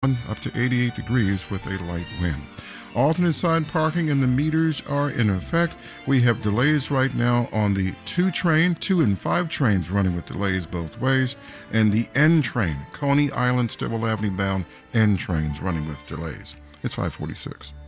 up to 88 degrees with a light wind. Alternate side parking and the meters are in effect. We have delays right now on the 2 and 5 trains running with delays both ways, and the N train, Coney Island, Stibble Avenue bound N trains running with delays. It's 546.